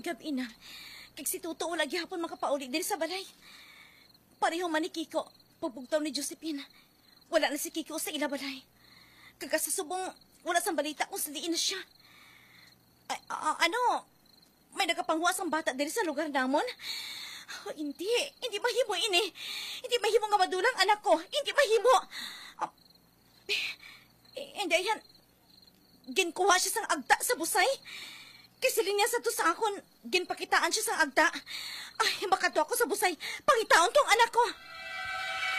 Maayong gabi na. Kag si Tuto wala gihapon makapauli din sa balay. Pareho man ni Kiko, pagpugtaw ni Josephine. Wala na si Kiko sa ilabalay. Kagasasubong, wala sang balita kung saliin na siya. Ano? May nagapanghuwas ang bata din sa lugar namon? Hindi mahimo ini. Hindi mahimo nga madulang anak ko. Hindi mahimo. Hindi yan. Ginkuha siya sang agta sa busay. Kasi niya sa to sa akon, ginpakitaan siya sang agta. Ay, makato ako sa busay. Pangitaon tong anak ko.